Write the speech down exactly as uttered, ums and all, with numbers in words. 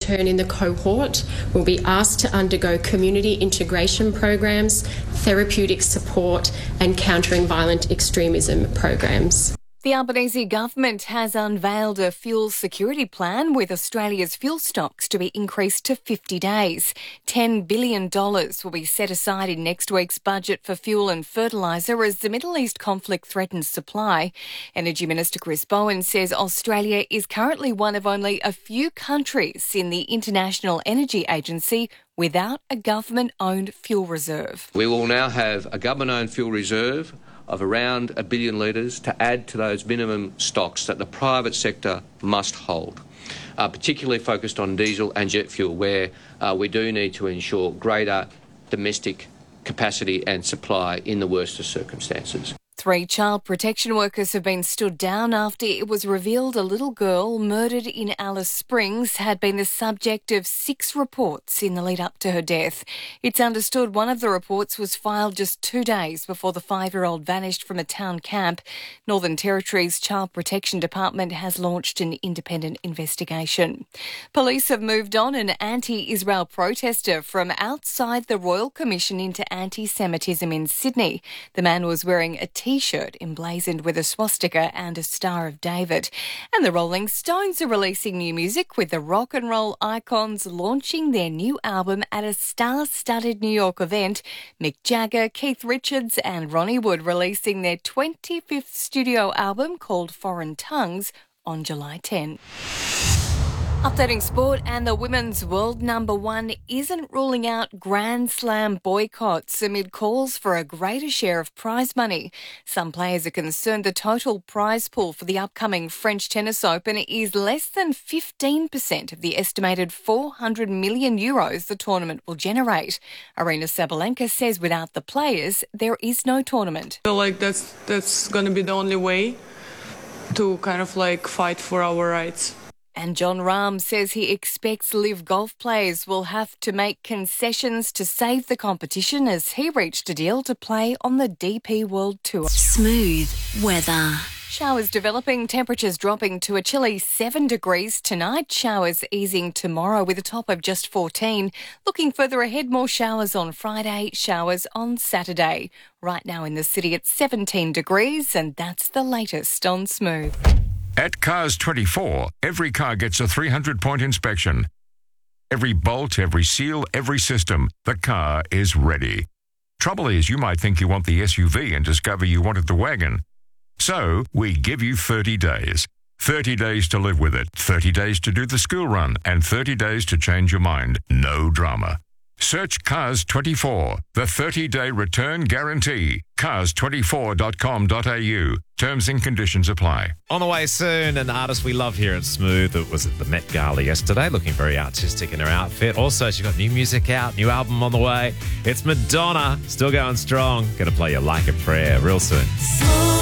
return in the cohort will be asked to undergo community integration programs, therapeutic support and countering violent extremism programs. The Albanese government has unveiled a fuel security plan with Australia's fuel stocks to be increased to fifty days. ten billion dollars will be set aside in next week's budget for fuel and fertiliser as the Middle East conflict threatens supply. Energy Minister Chris Bowen says Australia is currently one of only a few countries in the International Energy Agency without a government-owned fuel reserve. We will now have a government-owned fuel reserve of around a billion litres to add to those minimum stocks that the private sector must hold, uh, particularly focused on diesel and jet fuel, where uh, we do need to ensure greater domestic capacity and supply in the worst of circumstances. Three child protection workers have been stood down after it was revealed a little girl murdered in Alice Springs had been the subject of six reports in the lead up to her death. It's understood one of the reports was filed just two days before the five-year-old vanished from a town camp. Northern Territory's Child Protection Department has launched an independent investigation. Police have moved on an anti-Israel protester from outside the Royal Commission into anti-Semitism in Sydney. The man was wearing a T-shirt emblazoned with a swastika and a Star of David. And the Rolling Stones are releasing new music with the rock and roll icons launching their new album at a star-studded New York event. Mick Jagger, Keith Richards and Ronnie Wood releasing their twenty-fifth studio album called Foreign Tongues on July tenth. Updating sport, and the women's world number one isn't ruling out Grand Slam boycotts amid calls for a greater share of prize money. Some players are concerned the total prize pool for the upcoming French Tennis Open is less than fifteen percent of the estimated four hundred million euros the tournament will generate. Arina Sabalenka says without the players, there is no tournament. I feel like that's, that's going to be the only way to kind of like fight for our rights. And John Rahm says he expects Live Golf players will have to make concessions to save the competition as he reached a deal to play on the D P World Tour. Smooth weather. Showers developing, temperatures dropping to a chilly seven degrees tonight. Showers easing tomorrow with a top of just fourteen. Looking further ahead, more showers on Friday, showers on Saturday. Right now in the city it's seventeen degrees, and that's the latest on Smooth. At Cars twenty-four, every car gets a three hundred point inspection. Every bolt, every seal, every system, the car is ready. Trouble is, you might think you want the S U V and discover you wanted the wagon. So, we give you thirty days. thirty days to live with it, thirty days to do the school run, and thirty days to change your mind. No drama. Search Cars twenty-four, the thirty-day return guarantee. cars twenty-four dot com dot a u. Terms and conditions apply. On the way soon, an artist we love here at Smooth. It was at the Met Gala yesterday, looking very artistic in her outfit. Also, she got new music out, new album on the way. It's Madonna, still going strong. Going to play you Like a Prayer real soon.